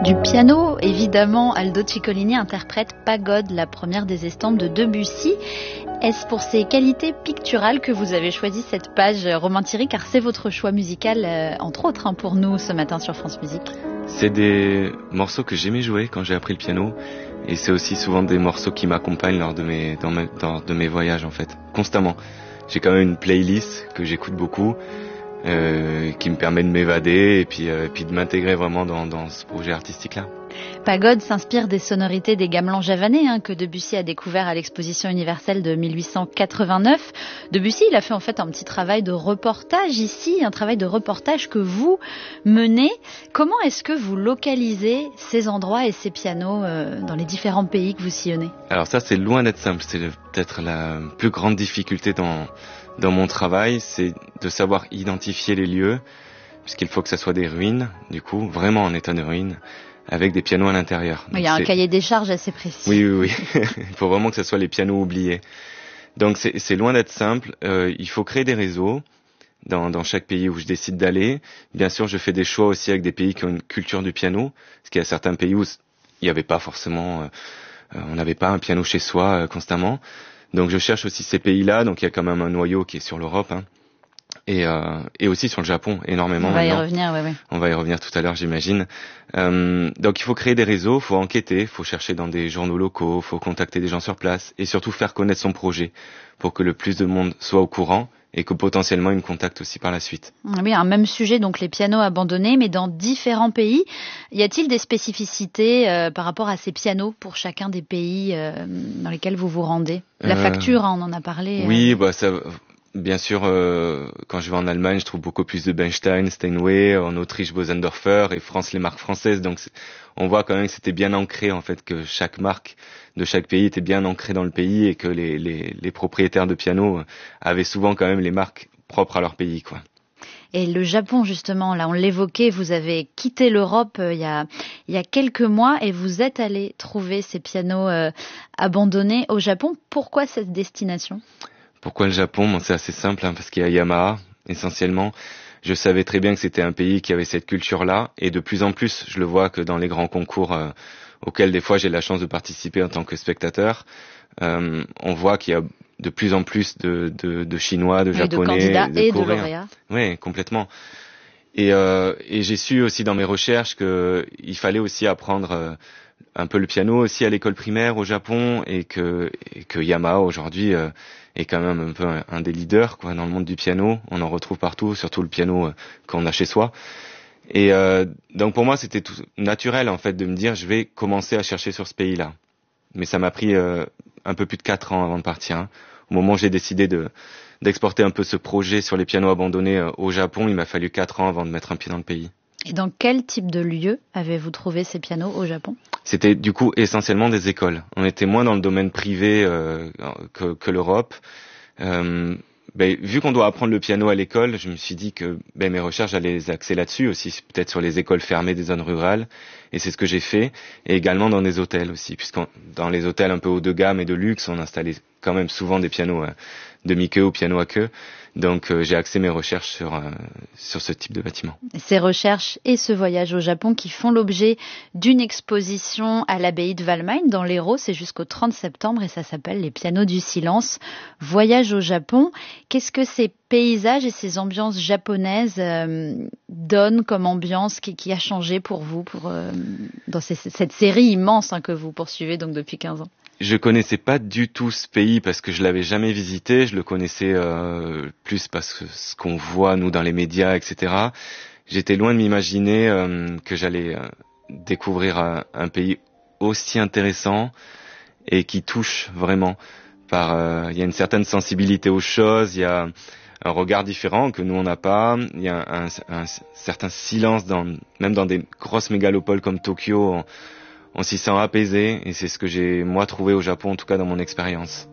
Du piano, évidemment, Aldo Ciccolini interprète Pagode, la première des estampes de Debussy. Est-ce pour ses qualités picturales que vous avez choisi cette page, Romain Thierry, car c'est votre choix musical, entre autres, pour nous ce matin sur France Musique? C'est des morceaux que j'aimais jouer quand j'ai appris le piano, et c'est aussi souvent des morceaux qui m'accompagnent lors de mes voyages, en fait, constamment. J'ai quand même une playlist que j'écoute beaucoup, qui me permet de m'évader et puis de m'intégrer vraiment dans ce projet artistique-là. Pagode s'inspire des sonorités des gamelans javanais que Debussy a découvert à l'exposition universelle de 1889. Debussy, il a fait en fait un petit travail de reportage ici, un travail de reportage que vous menez. Comment est-ce que vous localisez ces endroits et ces pianos dans les différents pays que vous sillonnez? Alors ça, c'est loin d'être simple. C'est peut-être la plus grande difficulté dans mon travail, c'est de savoir identifier les lieux, puisqu'il faut que ça soit des ruines, du coup, vraiment en état de ruine, avec des pianos à l'intérieur. Il y a un cahier des charges assez précis. Oui. Il faut vraiment que ce soit les pianos oubliés. Donc c'est loin d'être simple. Il faut créer des réseaux dans chaque pays où je décide d'aller. Bien sûr, je fais des choix aussi avec des pays qui ont une culture du piano, parce qu'il y a certains pays où il n'y avait pas forcément, on n'avait pas un piano chez soi constamment. Donc je cherche aussi ces pays-là, donc il y a quand même un noyau qui est sur l'Europe, et aussi sur le Japon, énormément. On va y revenir, oui. On va y revenir tout à l'heure, j'imagine. Donc il faut créer des réseaux, il faut enquêter, il faut chercher dans des journaux locaux, il faut contacter des gens sur place, et surtout faire connaître son projet, pour que le plus de monde soit au courant, et que potentiellement il me contacte aussi par la suite. Oui, un même sujet, donc les pianos abandonnés, mais dans différents pays. Y a-t-il des spécificités par rapport à ces pianos pour chacun des pays dans lesquels vous vous rendez? La facture, on en a parlé. Oui, ça, bien sûr, quand je vais en Allemagne, je trouve beaucoup plus de Bernstein, Steinway, en Autriche, Bosendorfer, et France, les marques françaises. Donc on voit quand même que c'était bien ancré, en fait, que chaque marque de chaque pays était bien ancrée dans le pays, et que les propriétaires de pianos avaient souvent quand même les marques propres à leur pays, quoi. Et le Japon, justement, là, on l'évoquait, vous avez quitté l'Europe il y a quelques mois et vous êtes allé trouver ces pianos abandonnés au Japon. Pourquoi cette destination? Pourquoi le Japon? C'est assez simple, parce qu'il y a Yamaha, essentiellement. Je savais très bien que c'était un pays qui avait cette culture-là, et de plus en plus, je le vois que dans les grands concours auxquels des fois j'ai la chance de participer en tant que spectateur, on voit qu'il y a de plus en plus de Chinois, de Japonais, de candidats et Coréens. De lauréats. Oui, complètement. Et j'ai su aussi dans mes recherches qu'il fallait aussi apprendre un peu le piano aussi à l'école primaire au Japon, et que Yamaha aujourd'hui est quand même un peu un des leaders, quoi, dans le monde du piano. On en retrouve partout, surtout le piano qu'on a chez soi. Et donc pour moi c'était tout naturel, en fait, de me dire je vais commencer à chercher sur ce pays-là. Mais ça m'a pris un peu plus de 4 ans avant de partir. Au moment où j'ai décidé d'exporter un peu ce projet sur les pianos abandonnés au Japon, il m'a fallu 4 ans avant de mettre un pied dans le pays. Et dans quel type de lieu avez-vous trouvé ces pianos au Japon? C'était du coup essentiellement des écoles. On était moins dans le domaine privé que l'Europe. Vu qu'on doit apprendre le piano à l'école, je me suis dit que mes recherches allaient les axer là-dessus aussi, peut-être sur les écoles fermées des zones rurales, et c'est ce que j'ai fait, et également dans des hôtels aussi, puisque dans les hôtels un peu haut de gamme et de luxe, on installait quand même souvent des pianos demi-queue ou piano à queue. Donc j'ai axé mes recherches sur ce type de bâtiment. Ces recherches et ce voyage au Japon qui font l'objet d'une exposition à l'abbaye de Valmagne dans l'Hérault, c'est jusqu'au 30 septembre et ça s'appelle Les pianos du silence. Voyage au Japon, qu'est-ce que ces paysages et ces ambiances japonaises donnent comme ambiance qui a changé pour vous dans cette série immense que vous poursuivez donc depuis 15 ans? Je connaissais pas du tout ce pays parce que je l'avais jamais visité. Je le connaissais plus parce que ce qu'on voit nous dans les médias, etc. J'étais loin de m'imaginer que j'allais découvrir un pays aussi intéressant et qui touche vraiment. Il y a une certaine sensibilité aux choses, il y a un regard différent que nous on n'a pas. Il y a un certain silence même dans des grosses mégalopoles comme Tokyo. On s'y sent apaisé, et c'est ce que j'ai moi trouvé au Japon, en tout cas dans mon expérience.